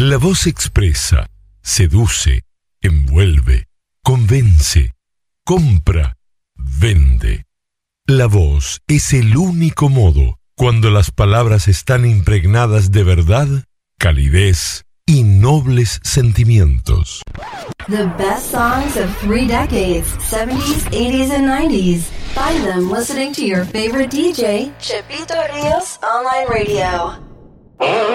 La voz expresa, seduce, envuelve, convence, compra, vende. La voz es el único modo, cuando las palabras están impregnadas de verdad, calidez y nobles sentimientos. The best songs of 3 decades, 70s, 80s, and 90s. Find them listening to your favorite DJ, Chepito Rios Online Radio.